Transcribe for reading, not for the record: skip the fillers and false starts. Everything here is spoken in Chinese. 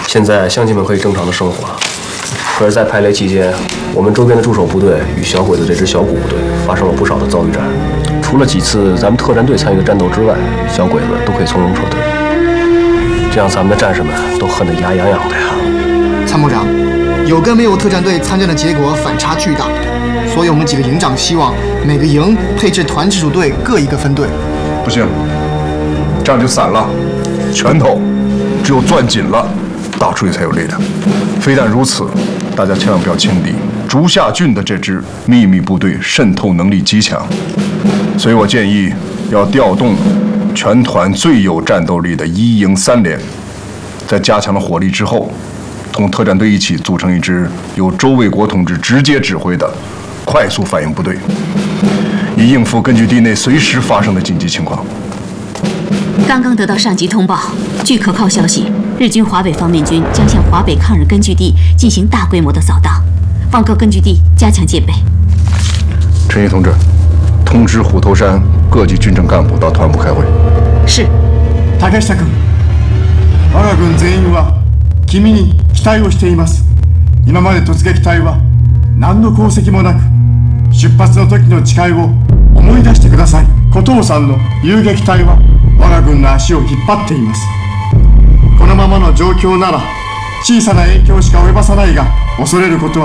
现在乡亲们可以正常的生活了。可是，在排雷期间，我们周边的驻守部队与小鬼子这支小股部队发生了不少的遭遇战。除了几次咱们特战队参与的战斗之外，小鬼子都可以从容撤退。这样咱们的战士们都恨得牙痒痒的呀。 参谋长，有跟没有特战队参战的结果反差巨大，所以我们几个营长希望每个营配置团直属队各一个分队。 不行，这样就散了。拳头只有攥紧了，打出去才有力的。非但如此，大家千万不要轻敌。竹下郡的这支秘密部队渗透能力极强，所以我建议要调动全团最有战斗力的1营3连，在加强了火力之后，同特战队一起组成一支由周卫国同志直接指挥的快速反应部队，以应付根据地内随时发生的紧急情况。 刚刚得到上级通报，据可靠消息，日军华北方面军将向华北抗日根据地进行大规模的扫荡，报告根据地加强戒备。 陈毅同志，通知虎头山各级军政干部到团部开会。 是。 竹下君、我が軍全員は君に期待をしています。今まで突撃隊は何の功績もなく、出発の時の誓いを思い出してください。古藤さんの遊撃隊は我が軍の足を引っ張っています。このままの状況なら小さな影響しか及ばさないが、恐れることは